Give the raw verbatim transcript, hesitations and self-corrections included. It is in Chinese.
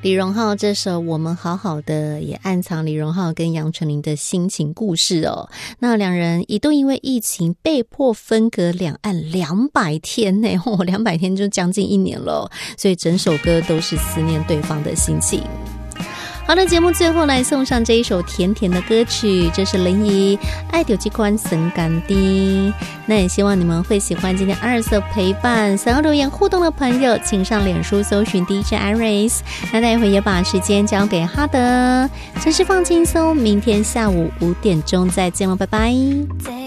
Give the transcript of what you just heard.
李荣浩这首《我们好好的》也暗藏李荣浩跟杨丞琳的心情故事哦。那两人一度因为疫情被迫分隔两岸两百天呢，哦，两百天就将近一年了，所以整首歌都是思念对方的心情。好的，节目最后来送上这一首甜甜的歌曲，这是林怡爱丢机关神感的。那也希望你们会喜欢今天二色陪伴，想要留言互动的朋友请上脸书搜寻 D J Iris。 那待会也把时间交给哈德，真是放轻松，明天下午五点钟再见了，拜拜。